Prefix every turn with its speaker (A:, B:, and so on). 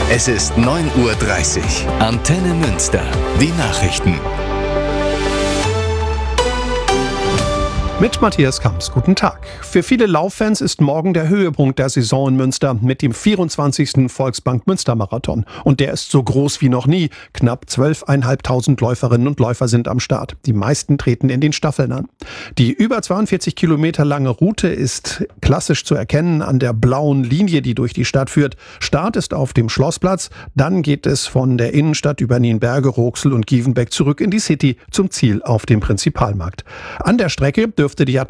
A: Es ist 9:30 Uhr. Antenne Münster. Die Nachrichten.
B: Mit Matthias Kamps, guten Tag. Für viele Lauffans ist morgen der Höhepunkt der Saison in Münster mit dem 24. Volksbank Münster-Marathon. Und der ist so groß wie noch nie. Knapp 12.500 Läuferinnen und Läufer sind am Start. Die meisten treten in den Staffeln an. Die über 42 Kilometer lange Route ist klassisch zu erkennen an der blauen Linie, die durch die Stadt führt. Start ist auf dem Schlossplatz. Dann geht es von der Innenstadt über Nienberge, Roxel und Gievenbeck zurück in die City zum Ziel auf dem Prinzipalmarkt. An der Strecke dürfte die